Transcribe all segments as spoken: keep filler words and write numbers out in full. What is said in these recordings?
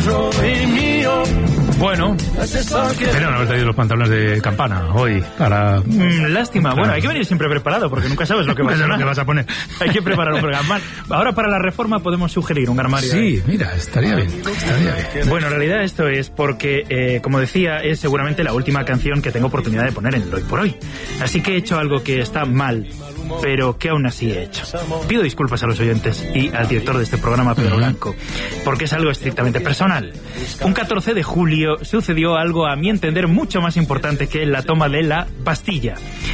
tuyo y mío. Bueno, pero no haber traído los pantalones de campana hoy para... Mm, lástima. Claro. Bueno, hay que venir siempre preparado porque nunca sabes lo que, vas, a, lo que vas a poner. Hay que preparar un programa. Ahora para la reforma podemos sugerir un armario. Sí, ¿eh? Mira, estaría bien, estaría bien. Bueno, en realidad esto es porque, eh, como decía, es seguramente la última canción que tengo oportunidad de poner en el Hoy por Hoy. Así que he hecho algo que está mal, pero que aún así he hecho. Pido disculpas a los oyentes y al director de este programa, Pedro Blanco, porque es algo estrictamente personal. Un catorce de julio sucedió algo, a mi entender, mucho más importante que la toma de la Bastilla.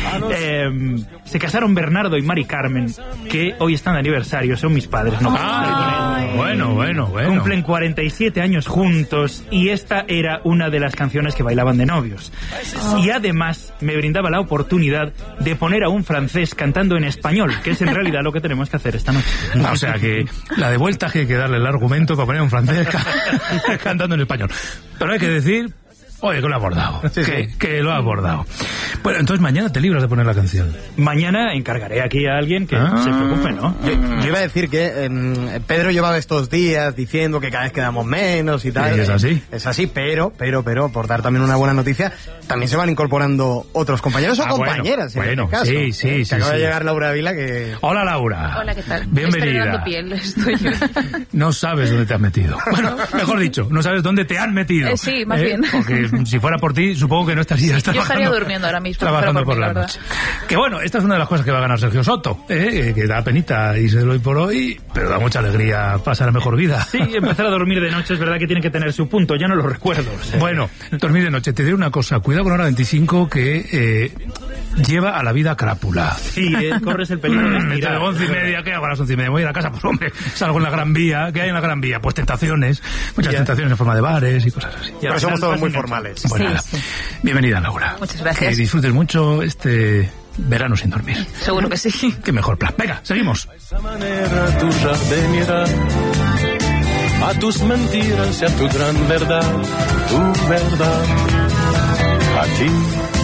Eh, se casaron Bernardo y Mari Carmen, que hoy están de aniversario, son mis padres. No ah, bueno, bueno, bueno. Cumplen cuarenta y siete años juntos y esta era una de las canciones que bailaban de novios. Y además me brindaba la oportunidad de poner a un francés cantando en español, que es en realidad lo que tenemos que hacer esta noche. O sea que la de vuelta que hay que darle el argumento para poner a un francés cantando en español. Pero hay que decir, oye, que lo ha abordado, sí, que, sí. que lo ha abordado. Bueno, entonces mañana te libras de poner la canción. Mañana encargaré aquí a alguien que ah. se preocupe, ¿no? Yo, yo iba a decir que eh, Pedro llevaba estos días diciendo que cada vez quedamos menos y tal. ¿Y es así? Es así, pero, pero, pero, por dar también una buena noticia, también se van incorporando otros compañeros o ah, compañeras. Bueno, en bueno este caso. sí, sí, eh, sí. Acaba sí. de llegar Laura Ávila que... Hola, Laura. Hola, ¿qué tal? Bienvenida. Estoy piel, estoy... No sabes dónde te has metido. Bueno, mejor dicho, no sabes dónde te han metido. Eh, sí, más ¿eh? bien. Porque si fuera por ti, supongo que no estarías trabajando. Yo estaría durmiendo ahora mismo. Trabajando por, por mí, la, la noche. Que bueno, esta es una de las cosas que va a ganar Sergio Soto, ¿eh? que da penita irse del Hoy por Hoy, pero da mucha alegría pasar la mejor vida. Sí, empezar a dormir de noche es verdad que tiene que tener su punto, ya no lo recuerdo. O sea. Bueno, dormir de noche, te diré una cosa, cuidado con hora veinticinco que eh, lleva a la vida crápula. Sí, eh, corres el peligro de estirar. Entre once y media, ¿qué hago a las once y media? Voy a ir a casa, pues hombre, salgo en la Gran Vía, ¿qué hay en la Gran Vía? Pues tentaciones, muchas ya. tentaciones en forma de bares y cosas así. Pero somos todos muy formales. Bueno, sí, sí. Bienvenida, Laura. Muchas gracias. Que disfrutes mucho este verano sin dormir. Seguro que sí. Qué mejor plan. Venga, seguimos. Esa manera tuya de mirar a tus mentiras y a tu gran verdad, tu verdad, a ti